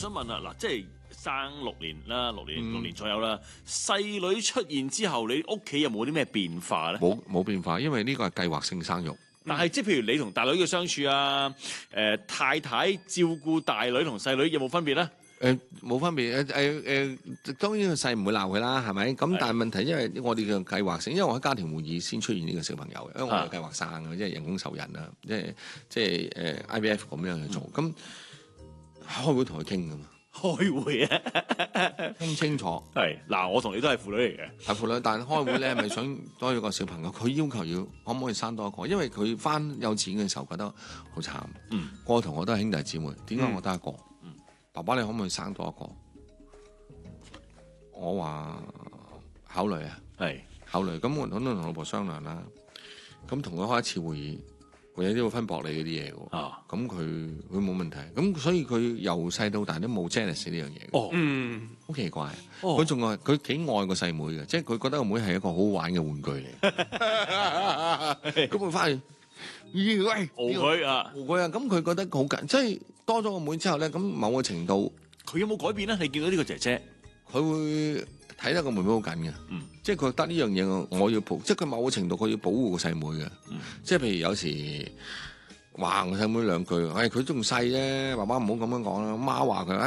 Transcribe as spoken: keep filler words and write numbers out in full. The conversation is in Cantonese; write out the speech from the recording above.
想問啊，嗱，即係生六年啦，六年、 嗯、 六年左右啦。細女出現之後，你屋企有冇啲咩變化咧？ 冇冇變化，因為呢個係計劃性生育。 但係即係譬如你同大女嘅相處啊，誒、呃、太太照顧大女同細女有冇分別咧？ 誒冇、呃、分別誒誒誒，當然個細唔會鬧佢啦，係咪？咁但係問題，因為我哋嘅計劃性，因為我喺家庭會議先出現呢個小朋友嘅，因為我係計劃生嘅，即係人工受孕啊，即係即係誒 I V F 咁樣去做。咁、嗯、開會同佢傾噶嘛？ 開會啊， 傾清楚。 係嗱，我同你都係婦女嚟嘅， 係婦女，但係開會咧係咪想多咗個小朋友？佢要求要可唔可以生多一個？因為佢翻幼稚園嘅時候覺得好慘。嗯，我同我都係兄弟姊妹，點解我得一個？嗯，爸爸你可唔可以生多一個？我話考慮啊，係考慮。咁我肯定同老婆商量啦。咁同佢開一次會議。佢有啲會分薄你嗰啲嘢喎，咁佢佢冇問題，咁所以佢由細到大都冇 jealous 呢樣嘢。哦，嗯，好奇怪，佢仲話佢幾愛個細妹嘅，即係佢覺得個妹係一個好好玩嘅玩具嚟。咁佢翻去，咦喂， 敖佢啊， 敖佢啊，咁佢覺得好緊，即係多咗個妹之後咧，咁某個程度， 佢有冇改變咧？你見到呢個姐姐， 佢會睇得個妹妹好緊嘅，嗯，即係佢覺得呢樣嘢我要保，即係佢某個程度佢要保護個細妹嘅，嗯，即係譬如有時話我細妹兩句，誒佢仲細啫，爸爸唔好咁樣講啦，媽話佢。